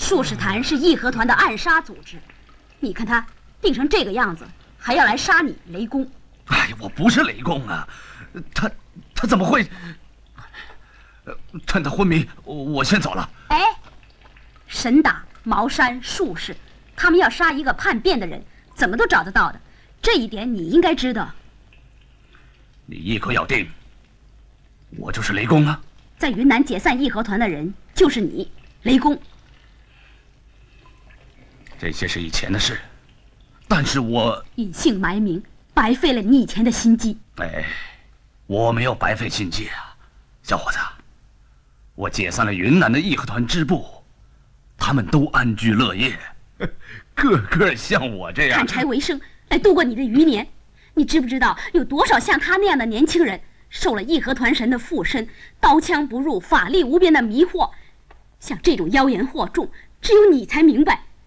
术士团是义和团的暗杀组织，你看他病成这个样子，还要来杀你，雷公。 哎，我不是雷公啊，他怎么会？趁他昏迷，我先走了。 哎，神打、茅山术士，他们要杀一个叛变的人，怎么都找得到的，这一点你应该知道。 你一口咬定我就是雷公啊？ 在云南解散义和团的人就是你，雷公。 这些是以前的事，但是我隐姓埋名，白费了你以前的心机。 哎，我没有白费心机啊，小伙子。我解散了云南的义和团支部，他们都安居乐业，个个像我这样砍柴为生来度过你的余年。你知不知道有多少像他那样的年轻人受了义和团神的附身，刀枪不入、法力无边的迷惑？像这种妖言惑众，只有你才明白。